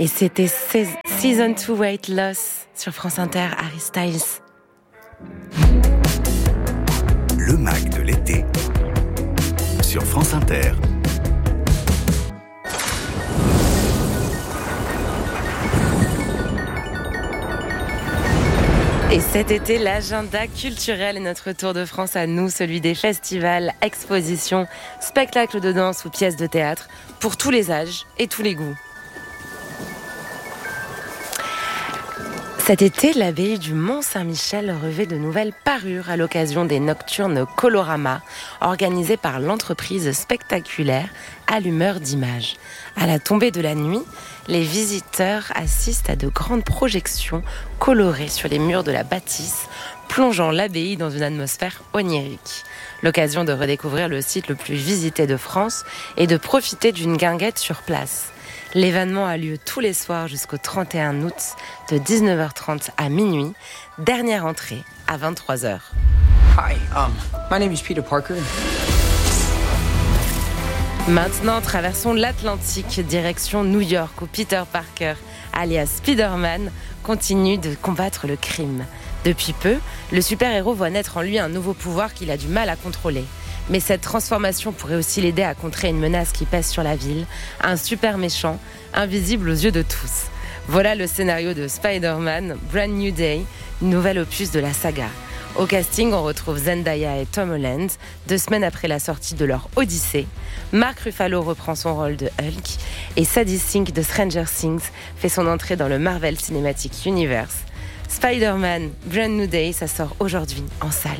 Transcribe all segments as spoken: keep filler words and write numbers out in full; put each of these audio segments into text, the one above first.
Et c'était Season two Weight Loss sur France Inter, Harry Styles. Le Mac de l'été sur France Inter. Et cet été, l'agenda culturel est notre tour de France à nous, celui des festivals, expositions, spectacles de danse ou pièces de théâtre, pour tous les âges et tous les goûts. Cet été, l'abbaye du Mont-Saint-Michel revêt de nouvelles parures à l'occasion des nocturnes Colorama, organisées par l'entreprise spectaculaire Allumeur d'images. À la tombée de la nuit, les visiteurs assistent à de grandes projections colorées sur les murs de la bâtisse, plongeant l'abbaye dans une atmosphère onirique. L'occasion de redécouvrir le site le plus visité de France et de profiter d'une guinguette sur place. L'événement a lieu tous les soirs jusqu'au trente et un août de dix-neuf heures trente à minuit. Dernière entrée à vingt-trois heures. Hi, um, my name is Peter Parker. Maintenant, traversons l'Atlantique, direction New York, où Peter Parker, alias Spider-Man, continue de combattre le crime. Depuis peu, le super-héros voit naître en lui un nouveau pouvoir qu'il a du mal à contrôler. Mais cette transformation pourrait aussi l'aider à contrer une menace qui pèse sur la ville, un super méchant, invisible aux yeux de tous. Voilà le scénario de Spider-Man, Brand New Day, nouvel opus de la saga. Au casting, on retrouve Zendaya et Tom Holland, deux semaines après la sortie de leur Odyssée. Mark Ruffalo reprend son rôle de Hulk et Sadie Sink de Stranger Things fait son entrée dans le Marvel Cinematic Universe. Spider-Man, Brand New Day, ça sort aujourd'hui en salle.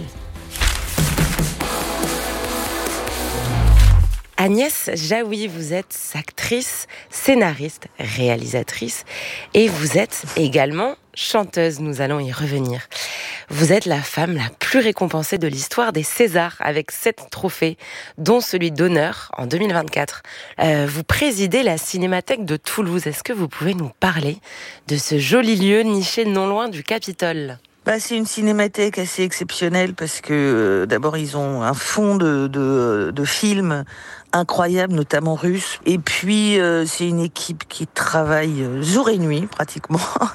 Agnès Jaoui, vous êtes actrice, scénariste, réalisatrice et vous êtes également chanteuse, nous allons y revenir. Vous êtes la femme la plus récompensée de l'histoire des Césars avec sept trophées, dont celui d'honneur en deux mille vingt-quatre. Euh, vous présidez la Cinémathèque de Toulouse. Est-ce que vous pouvez nous parler de ce joli lieu niché non loin du Capitole ? Bah, c'est une cinémathèque assez exceptionnelle parce que euh, d'abord ils ont un fond de, de, de films incroyables, notamment russes. Et puis euh, c'est une équipe qui travaille jour et nuit pratiquement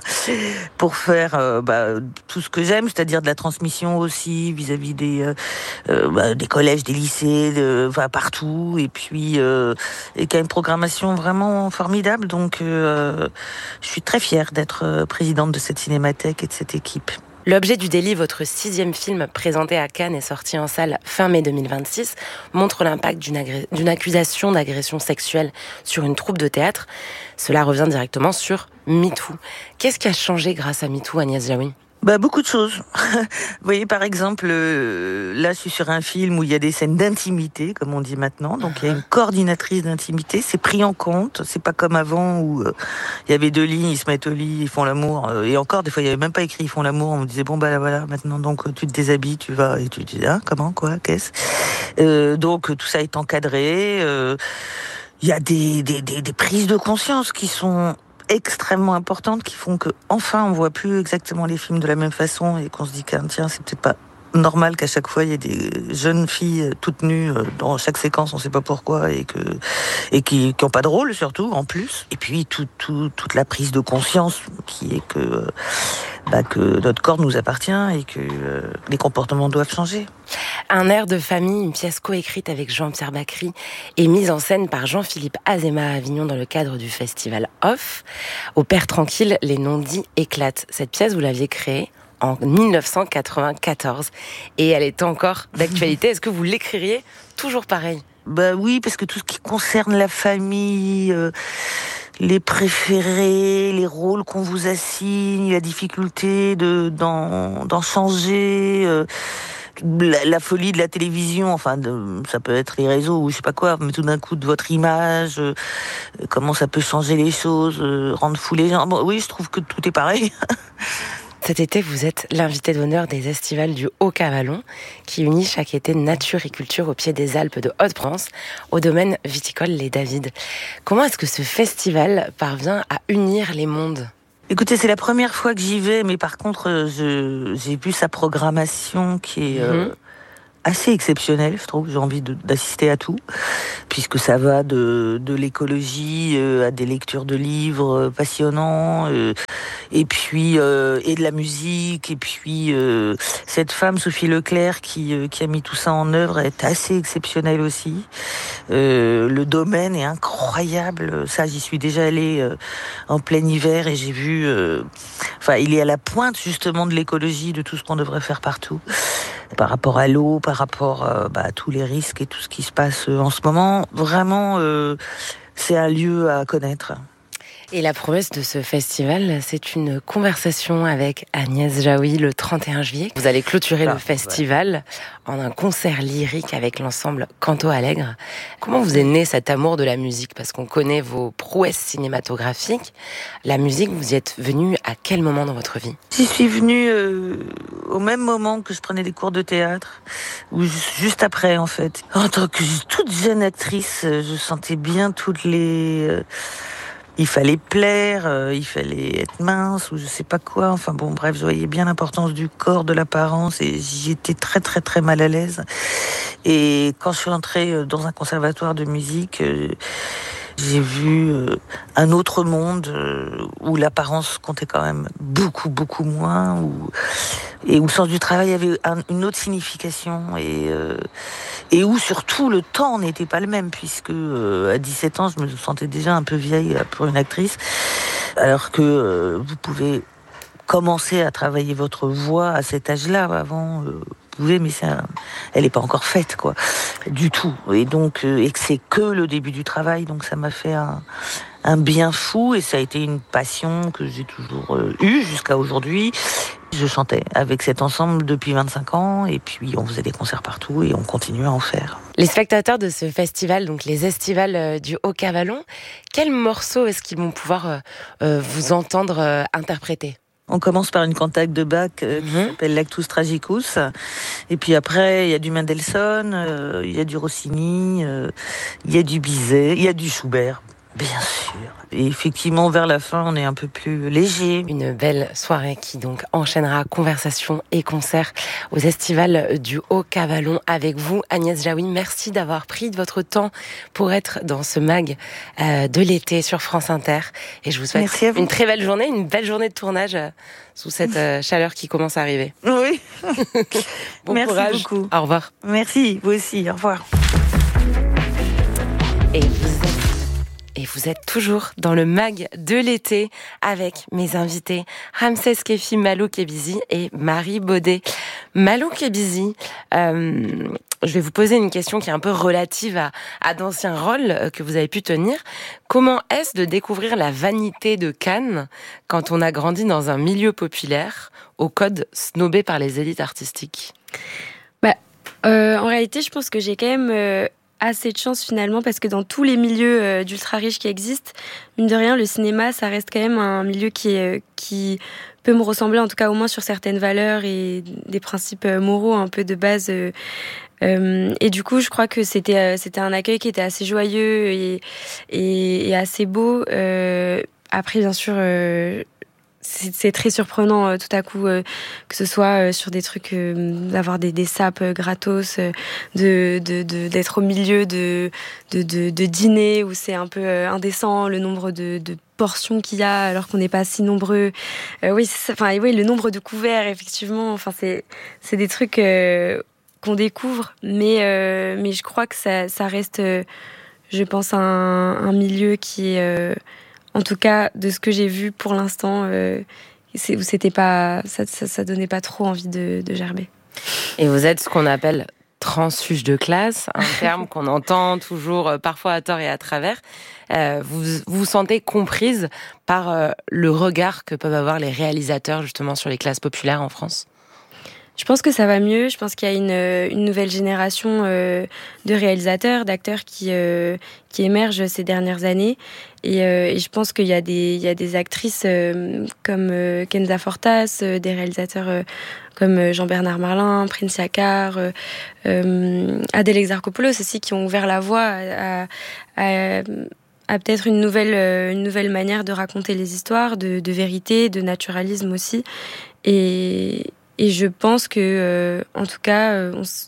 pour faire euh, bah, tout ce que j'aime, c'est-à-dire de la transmission aussi vis-à-vis des euh, euh, bah, des collèges, des lycées, de, enfin, partout. Et puis euh, et qui a une programmation vraiment formidable. Donc euh, je suis très fière d'être présidente de cette cinémathèque et de cette équipe. L'objet du délit, votre sixième film présenté à Cannes et sorti en salle fin mai deux mille vingt-six, montre l'impact d'une, agré- d'une accusation d'agression sexuelle sur une troupe de théâtre. Cela revient directement sur MeToo. Qu'est-ce qui a changé grâce à MeToo, Agnès Jaoui ? Bah, beaucoup de choses. Vous voyez, par exemple, euh, là, je suis sur un film où il y a des scènes d'intimité, comme on dit maintenant. Donc, il y a une coordinatrice d'intimité. C'est pris en compte. C'est pas comme avant où euh, il y avait deux lignes, ils se mettent au lit, ils font l'amour. Euh, et encore, des fois, il y avait même pas écrit ils font l'amour. On me disait, bon, bah, là, voilà, maintenant, donc, tu te déshabilles, tu vas, et tu te dis, ah, comment, quoi, qu'est-ce? Euh, donc, tout ça est encadré. Euh, il y a des, des, des, des prises de conscience qui sont extrêmement importantes qui font que enfin on voit plus exactement les films de la même façon et qu'on se dit que tiens c'est peut-être pas normal qu'à chaque fois il y ait des jeunes filles toutes nues dans chaque séquence, on sait pas pourquoi, et que et qui qui ont pas de rôle surtout en plus. Et puis tout, tout, toute la prise de conscience qui est que bah, que notre corps nous appartient et que euh, les comportements doivent changer. Un air de famille, une pièce coécrite avec Jean-Pierre Bacry et mise en scène par Jean-Philippe Azéma à Avignon dans le cadre du festival Off. Au Père Tranquille, les non-dits éclatent. Cette pièce, vous l'aviez créée en dix-neuf cent quatre-vingt-quatorze et elle est encore d'actualité. Est-ce que vous l'écririez toujours pareil ? Bah oui, parce que tout ce qui concerne la famille, euh, les préférés, les rôles qu'on vous assigne, la difficulté de d'en, d'en changer, euh, la, la folie de la télévision, enfin de, ça peut être les réseaux ou je sais pas quoi, mais tout d'un coup de votre image, euh, comment ça peut changer les choses, euh, rendre fou les gens. Bon, oui, je trouve que tout est pareil. Cet été, vous êtes l'invité d'honneur des estivales du Haut-Cavallon, qui unit chaque été nature et culture au pied des Alpes de Haute-Provence, au domaine viticole Les Davids. Comment est-ce que ce festival parvient à unir les mondes ? Écoutez, c'est la première fois que j'y vais, mais par contre, je, j'ai vu sa programmation qui est... Euh, mmh. assez exceptionnel, je trouve. J'ai envie de, d'assister à tout, puisque ça va de, de l'écologie euh, à des lectures de livres euh, passionnants, euh, et puis euh, et de la musique, et puis euh, cette femme Sophie Leclerc qui euh, qui a mis tout ça en œuvre est assez exceptionnelle aussi. Euh, le domaine est incroyable. Ça, j'y suis déjà allée euh, en plein hiver et j'ai vu. Euh, enfin, il est à la pointe justement de l'écologie, de tout ce qu'on devrait faire partout, par rapport à l'eau, par rapport euh, bah, à tous les risques et tout ce qui se passe euh, en ce moment. Vraiment, euh, c'est un lieu à connaître. Et la promesse de ce festival, c'est une conversation avec Agnès Jaoui le trente et un juillet. Vous allez clôturer ah, le festival ouais. en un concert lyrique avec l'ensemble Canto Alegre. Comment vous est né cet amour de la musique ? Parce qu'on connaît vos prouesses cinématographiques. La musique, vous y êtes venu à quel moment dans votre vie ? J'y suis venue euh, au même moment que je prenais des cours de théâtre, ou juste après en fait. En tant que toute jeune actrice, je sentais bien toutes les... Euh, Il fallait plaire, euh, il fallait être mince ou je sais pas quoi. Enfin bon, bref, je voyais bien l'importance du corps, de l'apparence et j'y étais très très très mal à l'aise. Et quand je suis entrée dans un conservatoire de musique, euh, j'ai vu euh, un autre monde euh, où l'apparence comptait quand même beaucoup beaucoup moins, où, et où le sens du travail avait un, une autre signification et euh, et où surtout le temps n'était pas le même, puisque euh, à dix-sept ans je me sentais déjà un peu vieille pour une actrice, alors que euh, vous pouvez commencer à travailler votre voix à cet âge-là. Avant euh, vous pouvez, mais ça, elle n'est pas encore faite quoi, du tout, et donc euh, et que c'est que le début du travail, donc ça m'a fait un un bien fou et ça a été une passion que j'ai toujours euh, eue jusqu'à aujourd'hui. Je chantais avec cet ensemble depuis vingt-cinq ans et puis on faisait des concerts partout et on continue à en faire. Les spectateurs de ce festival, donc les Estivales du Haut-Cavallon, quels morceaux est-ce qu'ils vont pouvoir euh, euh, vous entendre euh, interpréter ? On commence par une cantate de Bach euh, qui mmh. s'appelle Lactus Tragicus. Et puis après, il y a du Mendelssohn, euh, il y a du Rossini, euh, il y a du Bizet, il y a du Schubert. Bien sûr. Et effectivement, vers la fin, on est un peu plus léger. Une belle soirée qui donc enchaînera conversation et concert aux Estivales du Haut-Cavallon avec vous, Agnès Jaoui. Merci d'avoir pris de votre temps pour être dans ce mag euh, de l'été sur France Inter. Et je vous souhaite vous. une très belle journée, une belle journée de tournage euh, sous cette euh, chaleur qui commence à arriver. Oui. Bon Merci courage. beaucoup. Au revoir. Merci, vous aussi. Au revoir. Et vous êtes Et vous êtes toujours dans le mag de l'été avec mes invités Ramsès Kefi, Malou Kebizi et Marie Baudet. Malou Kebizi, euh, je vais vous poser une question qui est un peu relative à, à d'anciens rôles que vous avez pu tenir. Comment est-ce de découvrir la vanité de Cannes quand on a grandi dans un milieu populaire au code snobé par les élites artistiques ? Bah, euh, en réalité, je pense que j'ai quand même... Euh... assez de chance finalement, parce que dans tous les milieux euh, d'ultra riches qui existent, mine de rien, le cinéma, ça reste quand même un milieu qui, est, qui peut me ressembler, en tout cas au moins sur certaines valeurs et des principes moraux un peu de base. Euh, euh, et du coup, je crois que c'était, euh, c'était un accueil qui était assez joyeux et, et, et assez beau. Euh, après, bien sûr... Euh, C'est, c'est très surprenant euh, tout à coup euh, que ce soit euh, sur des trucs euh, d'avoir des, des sapes euh, gratos, euh, de, de, de, d'être au milieu de, de, de, de dîners où c'est un peu euh, indécent le nombre de, de portions qu'il y a alors qu'on n'est pas si nombreux. Euh, oui, c'est, enfin, oui, le nombre de couverts, effectivement. Enfin, c'est, c'est des trucs euh, qu'on découvre, mais, euh, mais je crois que ça, ça reste, euh, je pense, un, un milieu qui est... Euh, En tout cas, de ce que j'ai vu pour l'instant, euh, c'est, c'était pas, ça, ça, ça donnait pas trop envie de, de gerber. Et vous êtes ce qu'on appelle transfuge de classe, un terme qu'on entend toujours, euh, parfois à tort et à travers. Euh, vous, vous vous sentez comprise par euh, le regard que peuvent avoir les réalisateurs justement sur les classes populaires en France ? Je pense que ça va mieux. Je pense qu'il y a une, une nouvelle génération euh, de réalisateurs, d'acteurs qui, euh, qui émergent ces dernières années. Et, euh, et je pense qu'il y a des, il y a des actrices euh, comme euh, Kenza Fortas, euh, des réalisateurs euh, comme Jean-Bernard Marlin, Prince Yakar, euh, euh, Adèle Exarchopoulos aussi, qui ont ouvert la voie à, à, à, à peut-être une nouvelle, une nouvelle manière de raconter les histoires, de, de vérité, de naturalisme aussi. Et... Et je pense que, euh, en tout cas, euh, on s...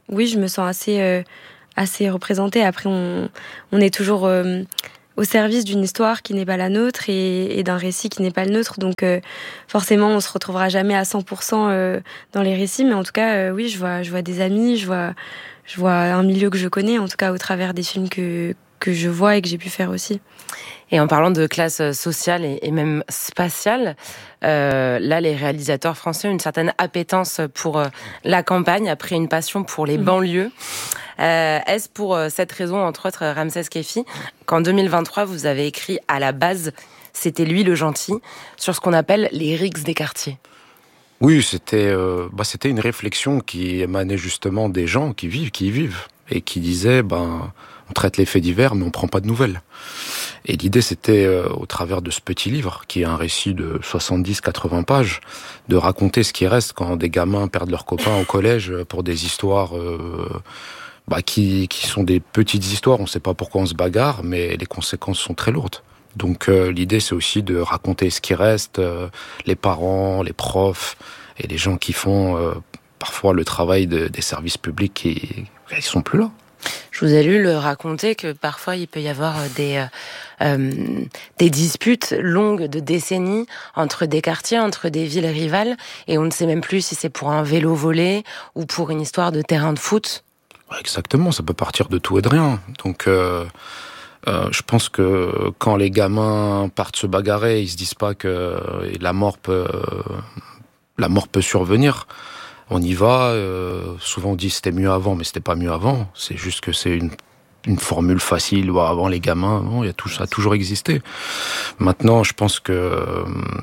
oui, je me sens assez, euh, assez représentée. Après, on, on est toujours euh, au service d'une histoire qui n'est pas la nôtre et, et d'un récit qui n'est pas le nôtre. Donc, euh, forcément, on se retrouvera jamais à cent pour cent euh, dans les récits. Mais en tout cas, euh, oui, je vois, je vois des amis, je vois, je vois un milieu que je connais, en tout cas au travers des films que, que je vois et que j'ai pu faire aussi. Et en parlant de classe sociale et, et même spatiale, euh, là, les réalisateurs français ont une certaine appétence pour euh, la campagne, après une passion pour les banlieues. Euh, est-ce pour euh, cette raison, entre autres, Ramses Keifi, qu'en deux mille vingt-trois, vous avez écrit à la base, c'était lui le gentil, sur ce qu'on appelle les rixes des quartiers? Oui, c'était, euh, bah, c'était une réflexion qui émanait justement des gens qui vivent, qui y vivent, et qui disaient, ben, on traite les faits divers, mais on prend pas de nouvelles. Et l'idée, c'était, euh, au travers de ce petit livre, qui est un récit de soixante-dix à quatre-vingts pages, de raconter ce qui reste quand des gamins perdent leurs copains au collège pour des histoires euh, bah, qui, qui sont des petites histoires. On ne sait pas pourquoi on se bagarre, mais les conséquences sont très lourdes. Donc euh, l'idée, c'est aussi de raconter ce qui reste, euh, les parents, les profs, et les gens qui font euh, parfois le travail de, des services publics qui ils sont plus là. Je vous ai lu le raconter que parfois il peut y avoir des euh, des disputes longues de décennies entre des quartiers, entre des villes rivales, et on ne sait même plus si c'est pour un vélo volé ou pour une histoire de terrain de foot. Exactement, ça peut partir de tout et de rien. Donc euh, euh, je pense que quand les gamins partent se bagarrer, ils se disent pas que la mort peut la mort peut survenir. On y va, euh, souvent on dit c'était mieux avant, mais c'était pas mieux avant. C'est juste que c'est une, une formule facile. Bon, avant les gamins, non, il y a tout, ça a toujours existé. Maintenant, je pense que euh,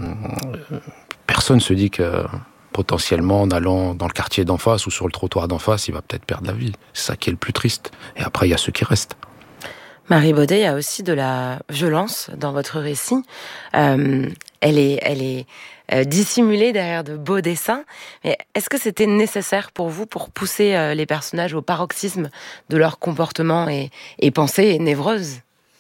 personne se dit que potentiellement, en allant dans le quartier d'en face ou sur le trottoir d'en face, il va peut-être perdre la vie. C'est ça qui est le plus triste. Et après, il y a ceux qui restent. Marie Baudet, il y a aussi de la violence dans votre récit. Euh, elle est, elle est euh, dissimulée derrière de beaux dessins. Mais est-ce que c'était nécessaire pour vous pour pousser euh, les personnages au paroxysme de leur comportement et, et pensée et névrose ?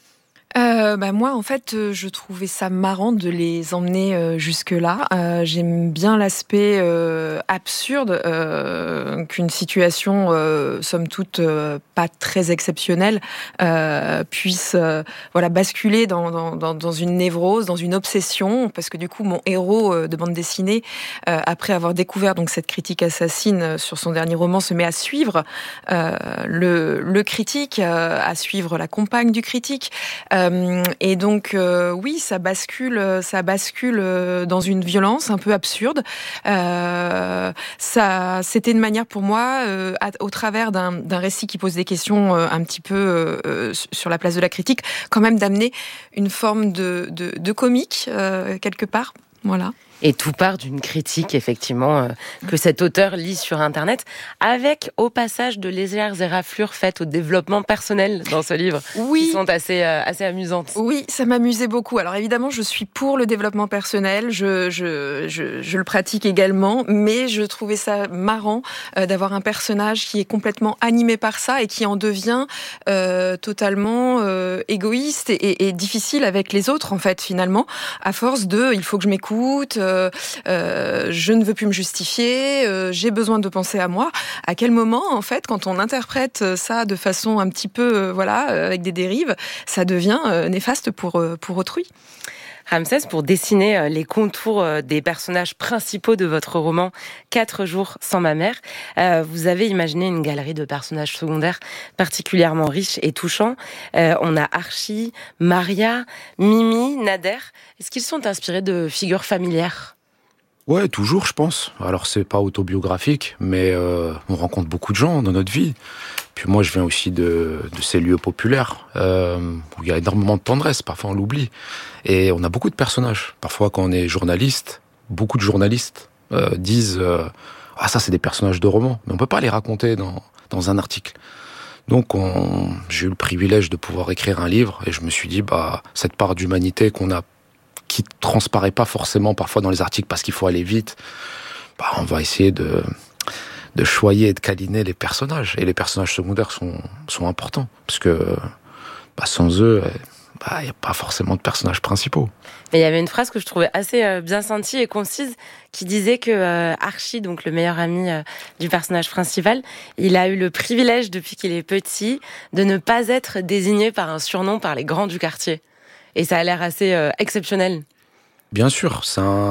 Euh, bah moi, en fait, euh, je trouvais ça marrant de les emmener euh, jusque-là. Euh, j'aime bien l'aspect euh, absurde euh, qu'une situation, euh, somme toute, euh, pas très exceptionnelle, euh, puisse, euh, voilà, basculer dans, dans, dans, dans une névrose, dans une obsession, parce que du coup, mon héros euh, de bande dessinée, euh, après avoir découvert donc cette critique assassine sur son dernier roman, se met à suivre euh, le, le critique, euh, à suivre la compagne du critique. Euh, Et donc, euh, oui, ça bascule, ça bascule dans une violence un peu absurde. Euh, ça, c'était une manière pour moi, euh, à, au travers d'un, d'un récit qui pose des questions euh, un petit peu euh, sur la place de la critique, quand même d'amener une forme de, de, de comique euh, quelque part. Voilà. Et tout part d'une critique, effectivement, euh, que cet auteur lit sur Internet, avec, au passage, de légères éraflures faites au développement personnel dans ce livre, oui. qui sont assez, euh, assez amusantes. Oui, ça m'amusait beaucoup. Alors évidemment, je suis pour le développement personnel, je, je, je, je le pratique également, mais je trouvais ça marrant euh, d'avoir un personnage qui est complètement animé par ça et qui en devient euh, totalement euh, égoïste et, et, et difficile avec les autres, en fait, finalement, à force de « il faut que je m'écoute », Euh, euh, je ne veux plus me justifier, euh, j'ai besoin de penser à moi. À quel moment, en fait, quand on interprète ça de façon un petit peu, euh, voilà, euh, avec des dérives, ça devient euh, néfaste pour, euh, pour autrui. Ramsès, pour dessiner les contours des personnages principaux de votre roman Quatre jours sans ma mère, euh, vous avez imaginé une galerie de personnages secondaires particulièrement riche et touchants. Euh, on a Archie, Maria, Mimi, Nader. Est-ce qu'ils sont inspirés de figures familières ? Ouais, toujours, je pense. Alors, c'est pas autobiographique, mais euh, on rencontre beaucoup de gens dans notre vie. Puis moi, je viens aussi de, de ces lieux populaires euh, où il y a énormément de tendresse. Parfois, on l'oublie. Et on a beaucoup de personnages. Parfois, quand on est journaliste, beaucoup de journalistes euh, disent euh, « Ah, ça, c'est des personnages de romans. » Mais on peut pas les raconter dans, dans un article. Donc, on, j'ai eu le privilège de pouvoir écrire un livre et je me suis dit, bah, cette part d'humanité qu'on a, qui transparaît pas forcément parfois dans les articles parce qu'il faut aller vite, bah, on va essayer de, de choyer et de câliner les personnages. Et les personnages secondaires sont, sont importants parce que bah, sans eux, bah, il n'y a pas forcément de personnages principaux. Mais il y avait une phrase que je trouvais assez euh, bien sentie et concise qui disait que euh, Archie, donc le meilleur ami euh, du personnage principal, il a eu le privilège depuis qu'il est petit de ne pas être désigné par un surnom par les grands du quartier. Et ça a l'air assez euh, exceptionnel. Bien sûr, c'est un